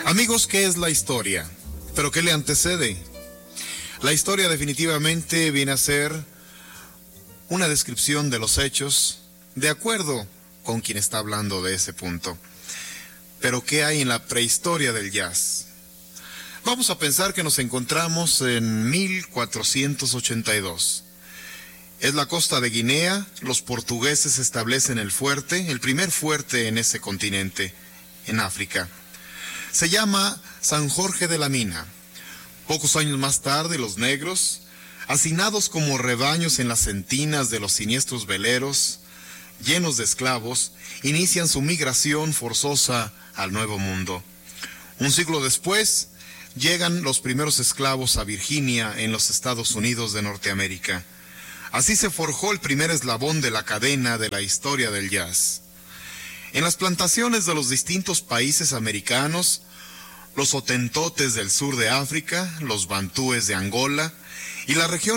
Amigos, ¿qué es la historia? ¿Pero qué le antecede? La historia definitivamente viene a ser una descripción de los hechos de acuerdo con quien está hablando de ese punto. Pero ¿qué hay en la prehistoria del jazz? Vamos a pensar que nos encontramos en 1482. Es la costa de Guinea, los portugueses establecen el fuerte, el primer fuerte en ese continente, en África. Se llama San Jorge de la Mina. Pocos años más tarde, los negros, hacinados como rebaños en las entinas de los siniestros veleros, llenos de esclavos, inician su migración forzosa al Nuevo Mundo. Un siglo después, llegan los primeros esclavos a Virginia, en los Estados Unidos de Norteamérica. Así se forjó el primer eslabón de la cadena de la historia del jazz. En las plantaciones de los distintos países americanos, los hotentotes del sur de África, los bantúes de Angola y la región